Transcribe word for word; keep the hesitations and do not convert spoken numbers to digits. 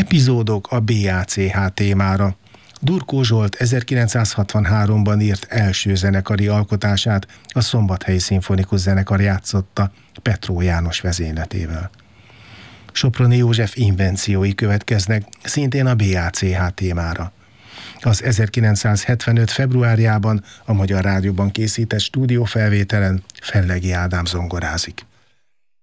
Epizódok a bé á cé há témára. Durkó Zsolt ezerkilencszázhatvanháromban írt első zenekari alkotását a Szombathelyi Szimfonikus Zenekar játszotta Petró János vezényletével. Soproni József invenciói következnek szintén a bé á cé há témára. Az ezerkilencszázhetvenöt februárjában a Magyar Rádióban készített stúdiófelvételen Fellegi Ádám zongorázik.